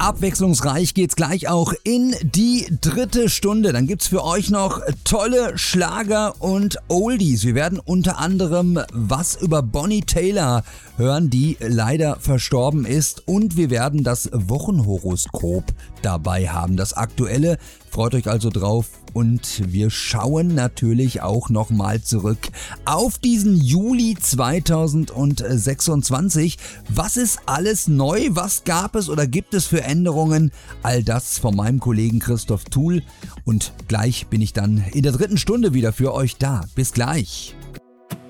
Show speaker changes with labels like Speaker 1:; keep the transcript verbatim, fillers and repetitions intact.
Speaker 1: Abwechslungsreich geht's gleich auch in die dritte Stunde. Dann gibt's für euch noch tolle Schlager und Oldies. Wir werden unter anderem was über Bonnie Tyler hören, die leider verstorben ist. Und wir werden das Wochenhoroskop dabei haben, das aktuelle. Freut euch also drauf und wir schauen natürlich auch nochmal zurück auf diesen Juli zweitausendsechsundzwanzig. Was ist alles neu? Was gab es oder gibt es für Änderungen? All das von meinem Kollegen Christoph Thuhl und gleich bin ich dann in der dritten Stunde wieder für euch da. Bis gleich.